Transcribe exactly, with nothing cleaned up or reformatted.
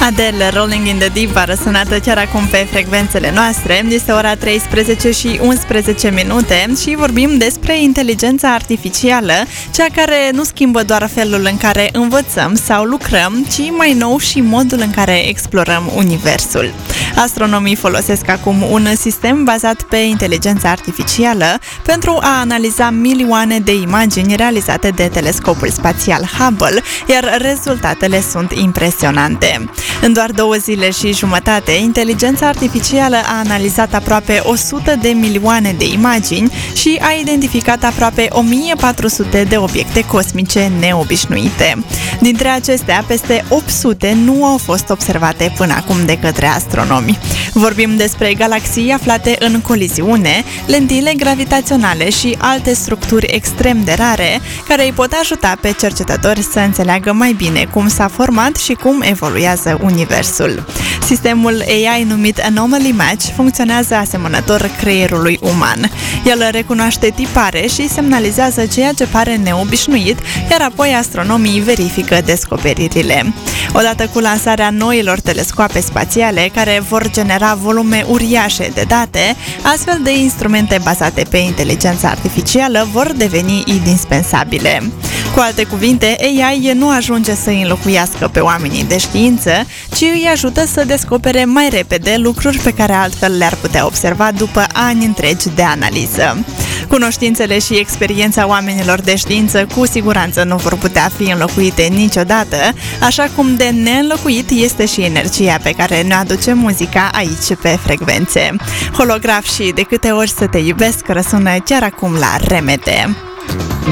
Adele, Rolling in the Deep a răsunat chiar acum pe frecvențele noastre. Este ora treisprezece și unsprezece minute și vorbim despre inteligența artificială, cea care nu schimbă doar felul în care învățăm sau lucrăm, ci mai nou și modul în care explorăm universul. Astronomii folosesc acum un sistem bazat pe inteligența artificială pentru a analiza milioane de imagini realizate de telescopul spațial Hubble, iar rezultatele sunt impresionante. În doar două zile și jumătate, inteligența artificială a analizat aproape o sută de milioane de imagini și a identificat aproape o mie patru sute de obiecte cosmice neobișnuite. Dintre acestea, peste opt sute nu au fost observate până acum de către astronomi. Vorbim despre galaxii aflate în coliziune, lentile gravitaționale și alte structuri extrem de rare, care îi pot ajuta pe cercetători să înțeleagă mai bine cum s-a format și cum evoluează universul. Sistemul A I numit Anomaly Match funcționează asemănător creierului uman. El recunoaște tipare și semnalizează ceea ce pare neobișnuit, iar apoi astronomii verifică descoperirile. Odată cu lansarea noilor telescoape spațiale, care vor genera volume uriașe de date, astfel de instrumente bazate pe inteligența artificială vor deveni indispensabile. Cu alte cuvinte, A I nu ajunge să înlocuiască pe oamenii de știință, ci îi ajută să descopere mai repede lucruri pe care altfel le-ar putea observa după ani întregi de analiză. Cunoștințele și experiența oamenilor de știință cu siguranță nu vor putea fi înlocuite niciodată, așa cum de neînlocuit este și energia pe care ne aduce muzica aici pe frecvențe. Holograf și De câte ori să te iubesc răsună chiar acum la Remete.